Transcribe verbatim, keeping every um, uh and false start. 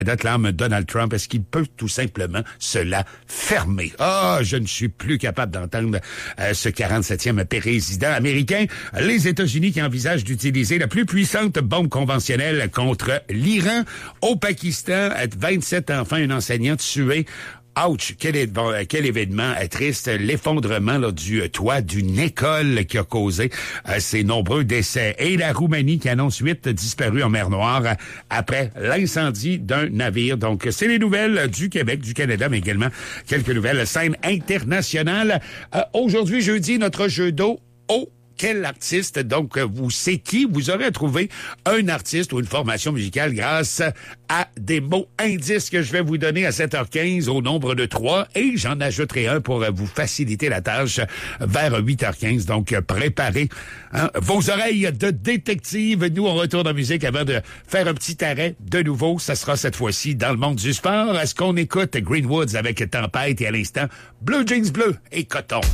D'acclame Donald Trump, est-ce qu'il peut tout simplement se la fermer? Ah, je ne suis plus capable d'entendre euh, ce quarante-septième président américain. Les États-Unis qui envisagent d'utiliser la plus puissante bombe conventionnelle contre l'Iran. Au Pakistan, vingt-sept enfants, une enseignante tuée. Ouch, quel, é- bon, quel événement euh, triste, l'effondrement là, du euh, toit d'une école qui a causé euh, ces nombreux décès. Et la Roumanie qui annonce huit disparus en mer Noire euh, après l'incendie d'un navire. Donc, c'est les nouvelles du Québec, du Canada, mais également quelques nouvelles scènes internationales. Euh, aujourd'hui, jeudi, notre jeu d'eau au Quel artiste, donc, vous c'est qui? Vous aurez trouvé un artiste ou une formation musicale grâce à des mots indices que je vais vous donner à sept heures quinze au nombre de trois et j'en ajouterai un pour vous faciliter la tâche vers huit heures quinze. Donc, préparez hein, vos oreilles de détective. Nous, on retourne en musique avant de faire un petit arrêt de nouveau. Ça sera cette fois-ci dans le monde du sport. Est-ce qu'on écoute Greenwoods avec Tempête et à l'instant Blue Jeans Bleu et Coton?